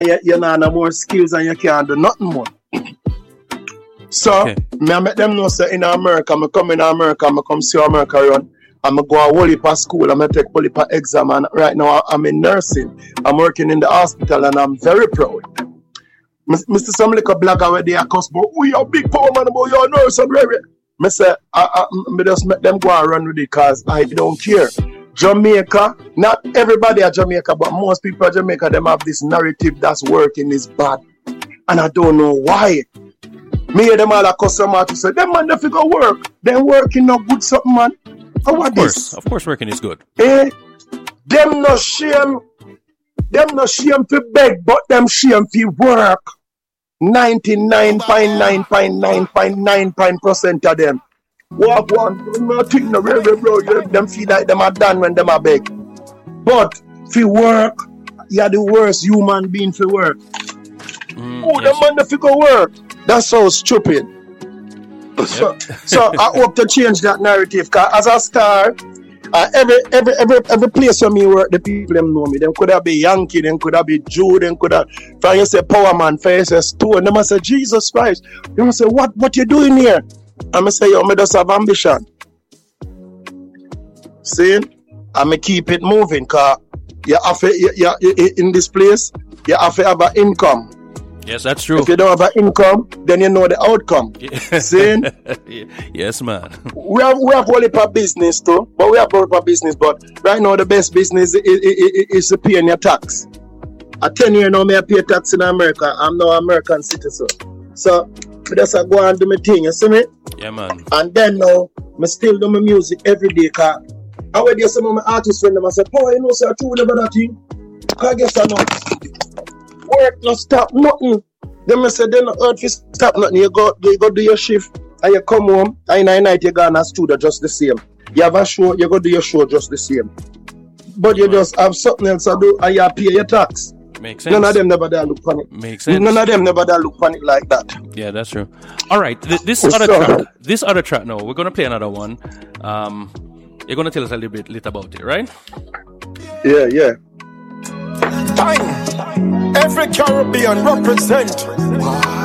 you know no more skills and you can't do nothing more. So, me I make them know say in America, I come in America, I come see America run. I'm go a whole heap of school, I'm going to take whole heap of exam, and right now I'm in nursing. I'm working in the hospital and I'm very proud. Mr. Some little blogger where they are cuss, but we are big power man about your nurse and very. I say, I just make them go and run with it because I don't care. Jamaica, not everybody at Jamaica, but most people at Jamaica, them have this narrative that's working is bad. And I don't know why. Me hear them all a customer to say, them man, they figure work. Them working no good something, man. Of course, working is good. Them no shame to beg, but them shame to work. 99.9% of them. Walk one, nothing, no, bro. Them feel like them are done when them are beg. But for work, you're the worst human being for work. The man that figure work. That's so stupid. So I hope to change that narrative. Cause as a star, every place where me work, the people them know me. Them could have be Yankee, them could have be Jew, them could have. If you say Power Man, if you say Stone, them must say Jesus Christ. They must say what you doing here? I'm say yo, me just have ambition. See, I'm keep it moving. Cause you have to, in this place, you have to have an income. Yes, that's true. If you don't have an income, then you know the outcome. See? Yes, man. We have whole heap of business too, but we have whole heap of business. But right now, the best business is to pay your tax. At 10 years now, I pay tax in America. I'm now an American citizen. So, I just go and do my thing, you see me? Yeah, man. And then now, I still do my music every day. Cause I would hear some of my artists friends, I say, "Oh, you know, sir, I told you about that thing." Cause I guess I know. Work not stop nothing. Them say they not earth stop nothing. You go do your shift and you come home and in the night you go in a studio just the same. You have a show, you go do your show just the same. But you just have something else to do and you pay your tax. Makes sense. None of them never there look funny. Makes sense. None of them never there look funny like that. Yeah, that's true. All right, this other track now, we're gonna play another one. You're gonna tell us a little bit about it, right? Yeah. Every Caribbean represent.